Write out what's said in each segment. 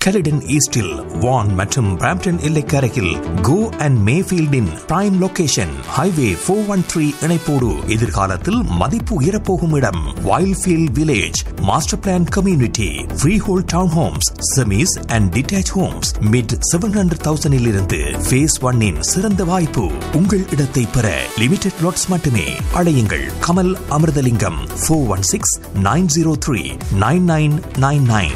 கெலிடன் ஈஸ்டில் வான் மற்றும் Brampton எல்லைக்கரையில் go and மேஃபீல்டின் prime location. Highway 413 இணைப்போடு எதிர்காலத்தில் மதிப்பு உயரப்போகும் இடம். Wildfield village, master plan community, free whole down Holmes, semis and detach Holmes mid 700,000 இருந்து Phase 1 இன் சிறந்த வாய்ப்பு. உங்கள் இடத்தை பெற லிமிடெட் லாட்ஸ் மட்டுமே. அழையுங்கள் கமல் அமிர்தலிங்கம் 416-903-9999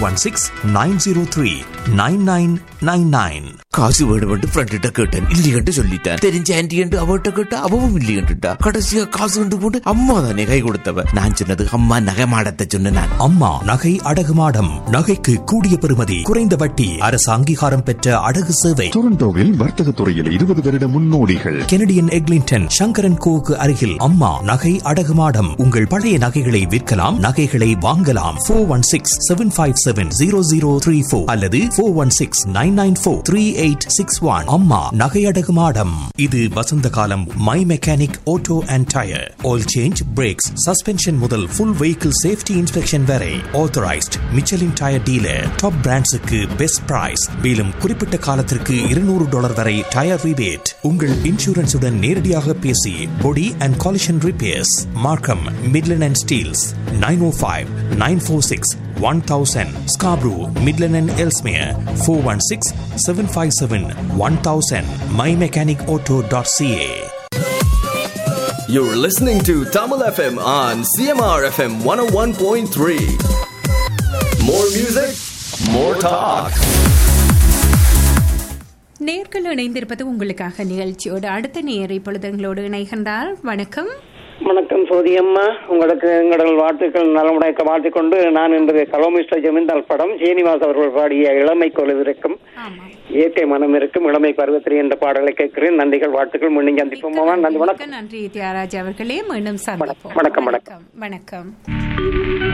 416-903-9999. காசு வேணுமென்று ஃப்ரெண்ட்ட கேட்டேன், இல்லையென்று சொல்லிட்டேன். தெரிஞ்ச ஆன்டி என்று அவட்ட கேட்டா அவவும் இல்லையென்றுட்டா. கடைசியா காசு கொண்டு போட்டு அம்மா தானே கை கொடுத்தவ. நான் சொன்னது அம்மா நகை மாடத்தை சொன்ன நான். அம்மா நகை அடகு மாடம். நகைக்கு கூடிய பெறுமதி, குறைந்த வட்டி, அரசு அங்கீகாரம் பெற்ற அடகு சேவை. டொரண்டோவில் வர்த்தக துறையில் 20 வருட முன்னோடிகள். கெனடியன் எக்லிங்டன் சங்கரன் கோவுக்கு அருகில் அம்மா நகை அடகு மாடம். உங்கள் பழைய நகைகளை விற்கலாம், நகைகளை வாங்கலாம். 416-757-0034 அல்லது 416-994-3861. அம்மா நகை அடகு மாடம். இது வசந்த காலம். My mechanic auto and tyre, oil change, breaks, suspension முதல் ஃபுல் வெஹிக்கிள் சேஃப்டி இன்ஸ்பெக்ஷன் வரை authorised Michelin tyre dealer. Top பிராண்ட்ஸுக்கு best price. மேலும் குறிப்பிட்ட காலத்திற்கு $200 வரை டயர் ரிபேட். உங்கள் இன்சூரன்ஸுடன் நேரடியாக பேசி பொடி அண்ட் காலிஷன் ரிப்பேர்ஸ். மார்க்கம், Midland and Steeles 905-946-1000. Scarborough, Midland and Ellesmere 416-757-1000. mymechanicauto.ca. You're listening to Tamil FM on CMR FM 101.3. More music, more talk. நேர்கள் இணைந்திருப்பது உங்களுக்காக நிகழ்ச்சியோடு. அடுத்த நேர் இப்பொழுது எங்களோடு இணைகின்றார். வணக்கம். வணக்கம் சோதியம்மா, உங்களுக்கு எங்கள் வாழ்த்துக்கள் நலமுடைய வாழ்த்திக்கொண்டு நான் இன்று கலோமிஸ்ட ஜமீன்தார் படம் சீனிவாஸ் அவர்கள் பாடிய இளமை கொலுவிருக்கும் இயற்கை மனம் இருக்கும் இளமை பருவத்திரி என்ற பாடலை கேட்கிறேன். நன்றிகள், வாழ்த்துக்கள். மீண்டும் சந்திப்போமா? நன்றி, வணக்கம். நன்றி தியாகராஜ் அவர்களே. மீண்டும் சந்திப்போம். வணக்கம். வணக்கம்.